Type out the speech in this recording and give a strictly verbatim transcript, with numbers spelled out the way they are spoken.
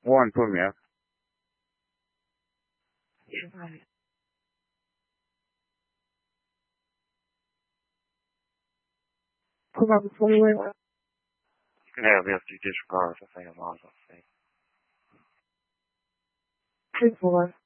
One, put me up. You're right. Put up the twenty-one. You can have this, you disregard, I think I'm on, I think. Two, four.